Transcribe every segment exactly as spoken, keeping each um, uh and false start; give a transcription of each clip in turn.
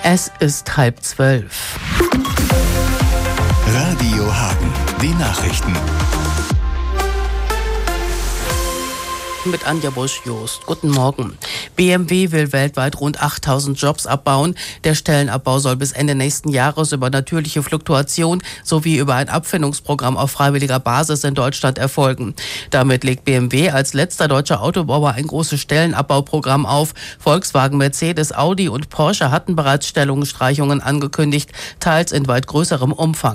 Es ist halb zwölf. Radio Hagen, die Nachrichten. Mit Anja Busch-Jost. Guten Morgen. B M W will weltweit rund achttausend Jobs abbauen. Der Stellenabbau soll bis Ende nächsten Jahres über natürliche Fluktuation sowie über ein Abfindungsprogramm auf freiwilliger Basis in Deutschland erfolgen. Damit legt B M W als letzter deutscher Autobauer ein großes Stellenabbauprogramm auf. Volkswagen, Mercedes, Audi und Porsche hatten bereits Stellungsstreichungen angekündigt, teils in weit größerem Umfang.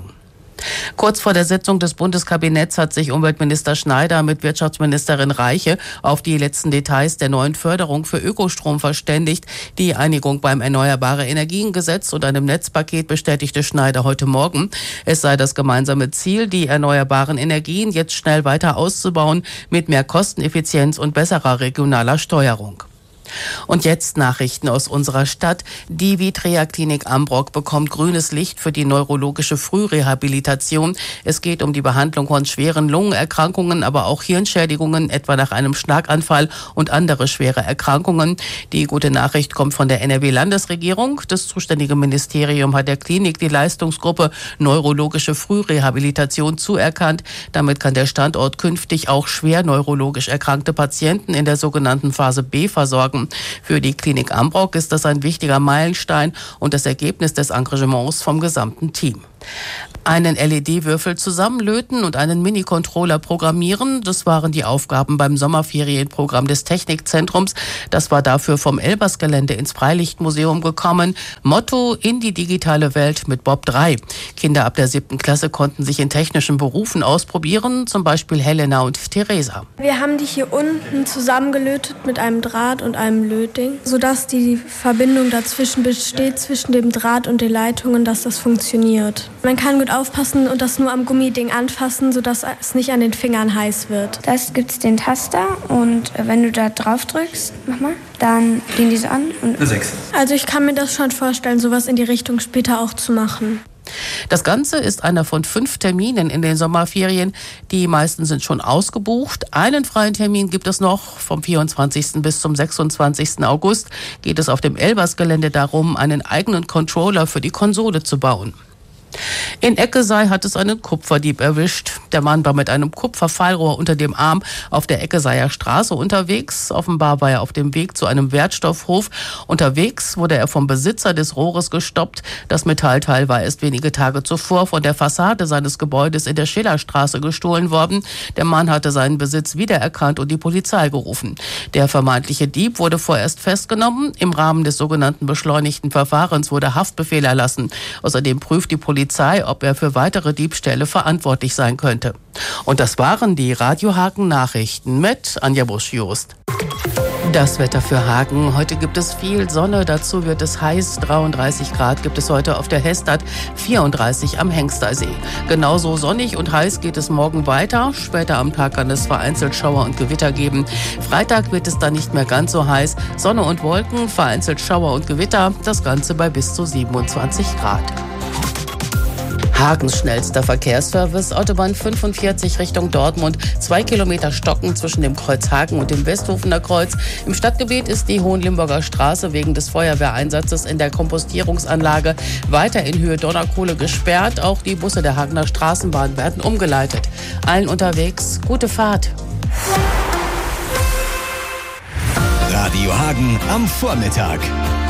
Kurz vor der Sitzung des Bundeskabinetts hat sich Umweltminister Schneider mit Wirtschaftsministerin Reiche auf die letzten Details der neuen Förderung für Ökostrom verständigt. Die Einigung beim Erneuerbare-Energien-Gesetz und einem Netzpaket bestätigte Schneider heute Morgen. Es sei das gemeinsame Ziel, die erneuerbaren Energien jetzt schnell weiter auszubauen mit mehr Kosteneffizienz und besserer regionaler Steuerung. Und jetzt Nachrichten aus unserer Stadt. Die Vitrea Klinik Ambrock bekommt grünes Licht für die neurologische Frührehabilitation. Es geht um die Behandlung von schweren Lungenerkrankungen, aber auch Hirnschädigungen, etwa nach einem Schlaganfall und andere schwere Erkrankungen. Die gute Nachricht kommt von der N R W-Landesregierung. Das zuständige Ministerium hat der Klinik die Leistungsgruppe neurologische Frührehabilitation zuerkannt. Damit kann der Standort künftig auch schwer neurologisch erkrankte Patienten in der sogenannten Phase B versorgen. Für die Klinik Ambrock ist das ein wichtiger Meilenstein und das Ergebnis des Engagements vom gesamten Team. Einen L E D-Würfel zusammenlöten und einen Mini-Controller programmieren, das waren die Aufgaben beim Sommerferienprogramm des Technikzentrums. Das war dafür vom Elbers-Gelände ins Freilichtmuseum gekommen. Motto: in die digitale Welt mit Bob drei. Kinder ab der siebten Klasse konnten sich in technischen Berufen ausprobieren, zum Beispiel Helena und Theresa. Wir haben die hier unten zusammengelötet mit einem Draht und einem Lötding, sodass die Verbindung dazwischen besteht, zwischen dem Draht und den Leitungen, dass das funktioniert. Man kann gut aufpassen und das nur am Gummiding anfassen, sodass es nicht an den Fingern heiß wird. Da gibt es den Taster und wenn du da drauf drückst, mach mal, dann gehen die so an. Und sechs. Also ich kann mir das schon vorstellen, sowas in die Richtung später auch zu machen. Das Ganze ist einer von fünf Terminen in den Sommerferien. Die meisten sind schon ausgebucht. Einen freien Termin gibt es noch. Vom vierundzwanzigsten bis zum sechsundzwanzigsten August geht es auf dem Elbers-Gelände darum, einen eigenen Controller für die Konsole zu bauen. In Eckesei hat es einen Kupferdieb erwischt. Der Mann war mit einem Kupferfallrohr unter dem Arm auf der Eckeseier Straße unterwegs. Offenbar war er auf dem Weg zu einem Wertstoffhof. Unterwegs wurde er vom Besitzer des Rohres gestoppt. Das Metallteil war erst wenige Tage zuvor von der Fassade seines Gebäudes in der Schillerstraße gestohlen worden. Der Mann hatte seinen Besitz wiedererkannt und die Polizei gerufen. Der vermeintliche Dieb wurde vorerst festgenommen. Im Rahmen des sogenannten beschleunigten Verfahrens wurde Haftbefehl erlassen. Außerdem prüft die Polizei, ob er für weitere Diebstähle verantwortlich sein könnte. Und das waren die Radio Hagen Nachrichten mit Anja Busch-Jost. Das Wetter für Hagen. Heute gibt es viel Sonne, dazu wird es heiß. dreiunddreißig Grad gibt es heute auf der Hestad, vierunddreißig am Hengstersee. Genauso sonnig und heiß geht es morgen weiter. Später am Tag kann es vereinzelt Schauer und Gewitter geben. Freitag wird es dann nicht mehr ganz so heiß. Sonne und Wolken, vereinzelt Schauer und Gewitter. Das Ganze bei bis zu siebenundzwanzig Grad. Hagens schnellster Verkehrsservice, Autobahn fünfundvierzig Richtung Dortmund. Zwei Kilometer Stocken zwischen dem Kreuz Hagen und dem Westhofener Kreuz. Im Stadtgebiet ist die Hohenlimburger Straße wegen des Feuerwehreinsatzes in der Kompostierungsanlage weiter in Höhe Donnerkohle gesperrt. Auch die Busse der Hagener Straßenbahn werden umgeleitet. Allen unterwegs gute Fahrt. Radio Hagen am Vormittag.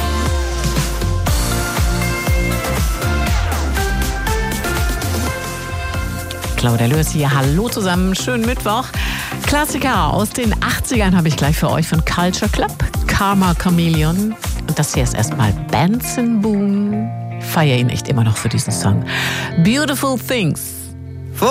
Claudia Lörs hier, hallo zusammen, schönen Mittwoch. Klassiker aus den achtzigern habe ich gleich für euch von Culture Club, Karma Chameleon. Und das hier ist erstmal Benson Boone. Ich feiere ihn echt immer noch für diesen Song. Beautiful Things.